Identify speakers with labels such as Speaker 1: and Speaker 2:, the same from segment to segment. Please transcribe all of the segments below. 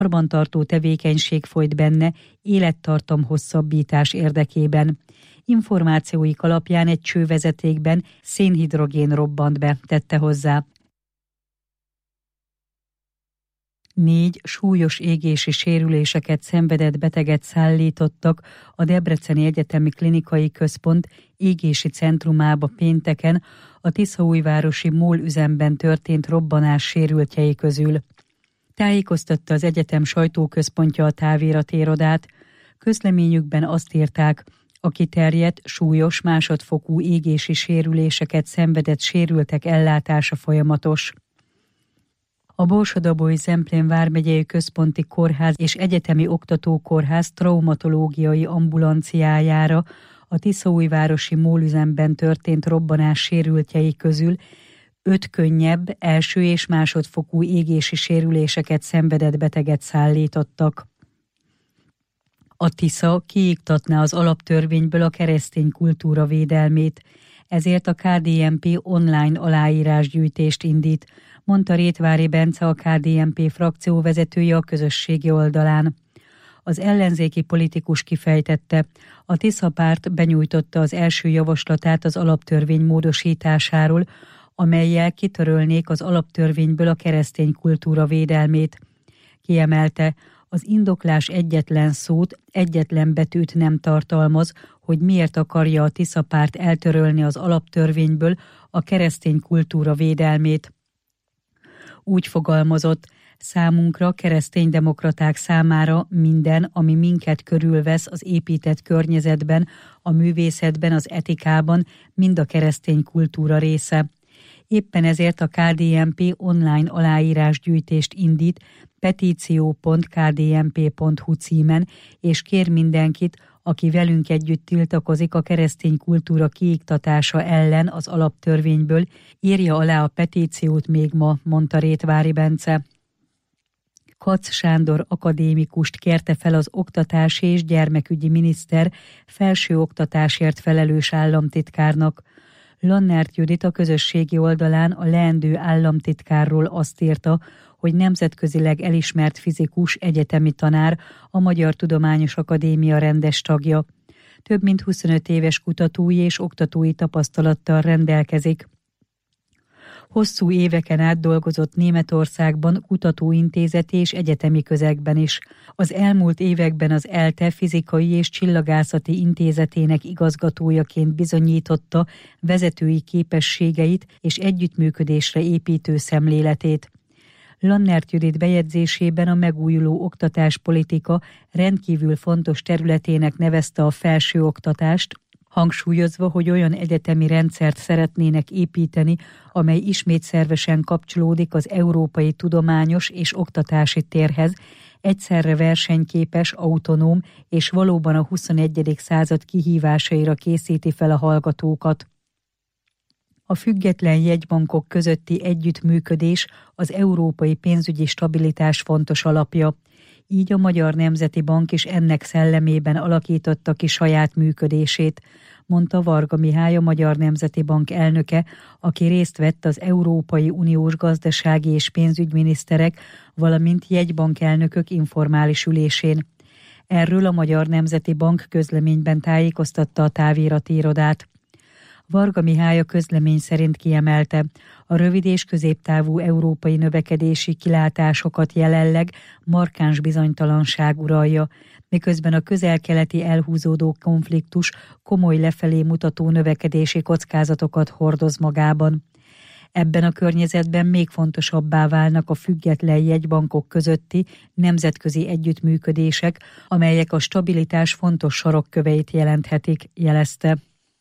Speaker 1: karbantartó tevékenység folyt benne élettartam hosszabbítás érdekében. Információik alapján egy csővezetékben szénhidrogén robbant be, tette hozzá. 4 súlyos égési sérüléseket szenvedett beteget szállítottak a Debreceni Egyetemi Klinikai Központ égési centrumába pénteken a tiszaújvárosi MOL üzemben történt robbanás sérültjei közül. Tájékoztatta az egyetem sajtóközpontja a táviratérodát. Közleményükben azt írták, a kiterjedt, súlyos, másodfokú égési sérüléseket szenvedett sérültek ellátása folyamatos. A Borsod-Abaúj-Zemplén vármegyei központi kórház és egyetemi oktatókórház traumatológiai ambulanciájára a tiszaújvárosi MOL üzemben történt robbanás sérültjei közül 5 könnyebb, első és másodfokú égési sérüléseket szenvedett beteget szállítottak. A Tisza kiiktatná az alaptörvényből a keresztény kultúra védelmét, ezért a KDNP online aláírásgyűjtést indít, mondta Rétvári Bence, a KDNP frakcióvezetője a közösségi oldalán. Az ellenzéki politikus kifejtette, a Tisza párt benyújtotta az első javaslatát az alaptörvény módosításáról, amellyel kitörölnék az alaptörvényből a keresztény kultúra védelmét. Kiemelte, az indoklás egyetlen szót, egyetlen betűt nem tartalmaz, hogy miért akarja a Tisza párt eltörölni az alaptörvényből a keresztény kultúra védelmét. Úgy fogalmazott, számunkra, kereszténydemokraták számára minden, ami minket körülvesz az épített környezetben, a művészetben, az etikában, mind a keresztény kultúra része. Éppen ezért a KDNP online aláírásgyűjtést indít petíció.kdnp.hu címen, és kér mindenkit, aki velünk együtt tiltakozik a keresztény kultúra kiiktatása ellen az alaptörvényből, írja alá a petíciót még ma, mondta Rétvári Bence. Kac Sándor akadémikust kérte fel az oktatási és gyermekügyi miniszter felsőoktatásért felelős államtitkárnak. Lannert Judit a közösségi oldalán a leendő államtitkárról azt írta, hogy nemzetközileg elismert fizikus, egyetemi tanár, a Magyar Tudományos Akadémia rendes tagja. Több mint 25 éves kutatói és oktatói tapasztalattal rendelkezik. Hosszú éveken át dolgozott Németországban, kutatóintézeti és egyetemi közegben is. Az elmúlt években az ELTE fizikai és csillagászati intézetének igazgatójaként bizonyította vezetői képességeit és együttműködésre építő szemléletét. Lannert Judit bejegyzésében a megújuló oktatáspolitika rendkívül fontos területének nevezte a felsőoktatást, hangsúlyozva, hogy olyan egyetemi rendszert szeretnének építeni, amely ismét szervesen kapcsolódik az európai tudományos és oktatási térhez, egyszerre versenyképes, autonóm és valóban a 21. század kihívásaira készíti fel a hallgatókat. A független jegybankok közötti együttműködés az európai pénzügyi stabilitás fontos alapja. Így a Magyar Nemzeti Bank is ennek szellemében alakította ki saját működését, mondta Varga Mihály, a Magyar Nemzeti Bank elnöke, aki részt vett az Európai Uniós gazdasági és pénzügyminiszterek, valamint jegybankelnökök informális ülésén. Erről a Magyar Nemzeti Bank közleményben tájékoztatta a táviratírodát. Varga Mihály a közlemény szerint kiemelte, a rövid és középtávú európai növekedési kilátásokat jelenleg markáns bizonytalanság uralja, miközben a közel-keleti elhúzódó konfliktus komoly lefelé mutató növekedési kockázatokat hordoz magában. Ebben a környezetben még fontosabbá válnak a független jegybankok közötti nemzetközi együttműködések, amelyek a stabilitás fontos sarokköveit jelenthetik, jelezte.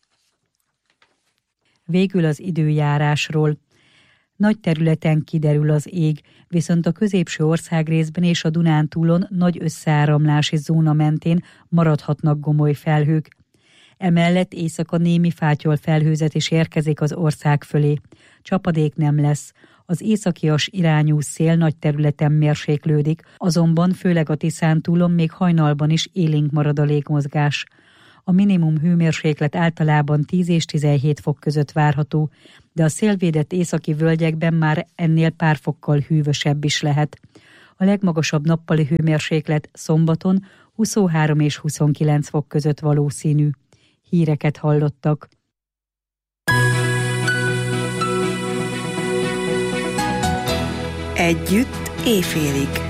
Speaker 1: Végül az időjárásról. Nagy területen kiderül az ég, viszont a középső országrészben és a Dunántúlon nagy összeáramlási zóna mentén maradhatnak gomoly felhők. Emellett éjszaka némi fátyol felhőzet is érkezik az ország fölé. Csapadék nem lesz. Az északias irányú szél nagy területen mérséklődik, azonban főleg a Tiszántúlon még hajnalban is élénk marad a légmozgás. A minimum hőmérséklet általában 10 és 17 fok között várható, de a szélvédett északi völgyekben már ennél pár fokkal hűvösebb is lehet. A legmagasabb nappali hőmérséklet szombaton 23 és 29 fok között valószínű. Híreket hallottak.
Speaker 2: Együtt éjfélig.